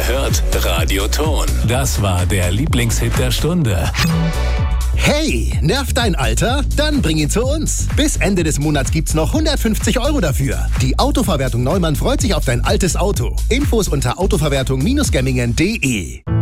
Ihr hört Radio Ton. Das war der Lieblingshit der Stunde. Hey, nervt dein Alter? Dann bring ihn zu uns. Bis Ende des Monats gibt's noch 150 € dafür. Die Autoverwertung Neumann freut sich auf dein altes Auto. Infos unter autoverwertung-gemmingen.de.